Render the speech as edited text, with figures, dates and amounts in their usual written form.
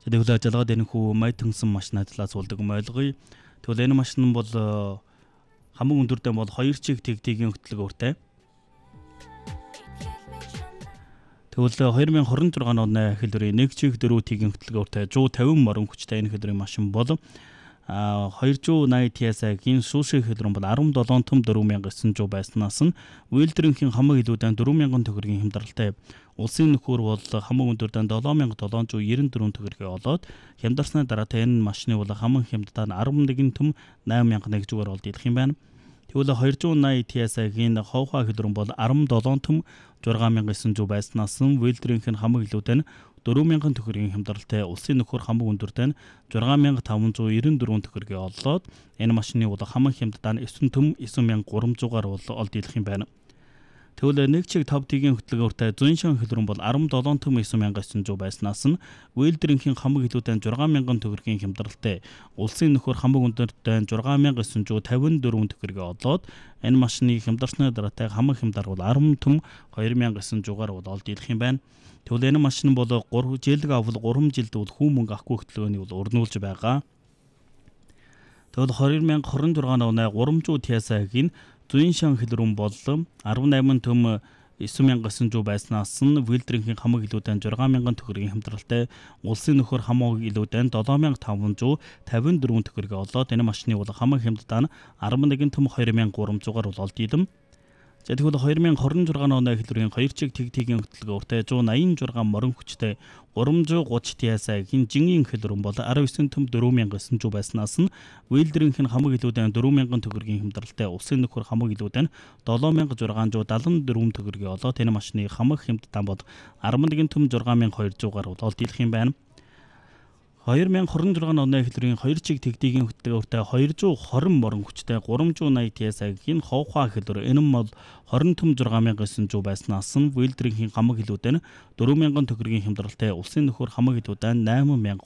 Тэгвэл ажиллагаад энэ хүү май тэнсэн машины талаас болдог юм ойлгоё. Тэгвэл энэ машин бол хамгийн өндөртэй бол 2 чиг тэгтгийн хөтөлбөртэй. Тэгвэл 2026 оны хэлбэрийн 1 чиг 4 тигийн хөтөлбөртэй 150 морин хүчтэй энэ хэлбэрийн машин бол 280 TSI-гийн шүүшиг хэлбэр бол 17 том 4900 байснаас нь үйлдвэрийн хамаг илүүдэн 4000 төгрөгийн хямдралтай. Улсын нөхөр бол хамаг өндөрдөн 7794 төгрөгийг олоод хямдарсны дараа энэ машины бол хамаг хямдтаа 11 том 8001 зүгээр олдох юм байна. Тэгвэл 280 TSI-гийн ховхоо хэлбэр бол 17 том 6900 байснаас нь үйлдвэрийн хамаг илүүдэн 4000 төгрөгийн хямдралтай улсын нөхөр хамаг өндөртөө 6594 төгрөгийг олоод энэ машины бол хамаг хямдтаа 9 том 9300-аар олдох юм байна. Тэгвэл 1 чиг 5 тигийн хөтөлбөртэй зүүн шин хэлбэр бол 17 том 9900 байснаас нь үйлдвэрийн хамаг илүүдэн 6000 төгрөгийн хямдралтай улсын нөхөр хамаг өндөртөө 6954 төгрөгийг олоод энэ машины хямдарсны дараатай хамаг хямдар бол 10 том 2900-аар олдох юм байна. Тэгвэл энэ машин бол 3 жилг авал 3 жилд бол хүү мөнгө авахгүй хөтөлбөрийг бол өрнүүлж байгаа. Тэгвэл 2026 оны 300 TSI-гийн зүүн шин хэлбэр бол 18 том 9900 байснаас нь үйлдвэрийн хамаг илүүдэн 6000 төгрөгийн хямдралтай улсын нөхөр хамаг илүүдэн 7554 төгрөгийг олоод энэ машины бол хамаг хямдтаа 11 том 2300-аар олдсон. Тэгвэл 2026 оны хэлбэрийн 2 чиг тэгтгийн хөтөлбөртэй 186 морин хүчтэй 330 TSI-гийн жингийн хэлбэр бол 19 том 4900 байснаас нь үйлдвэрийн хамаг илүүдэн 4000 төгрөгийн хямдралтай улсын нөхөр хамаг илүүдэн 7674 төгрөгийг олоод энэ машины хамаг хямдтаа бол 11 том 6200-аар олдох юм байна. 2026 оны хэлбэрийн 2 чиг тэгтгийн хөтөлбөртэй 220 морин хүчтэй 380 TSI-гийн ховхоо хэлбэр энэ бол 20 том 6900 байснаас нь үйлдвэрийн хамаг илүүдэн 4000 төгрөгийн хямдралтай улсын нөхөр хамаг илүүдэн